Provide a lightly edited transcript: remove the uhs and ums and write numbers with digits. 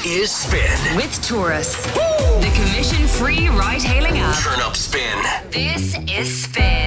is Spin. With Taurus, the commission-free ride-hailing app. Turn up Spin. This is Spin.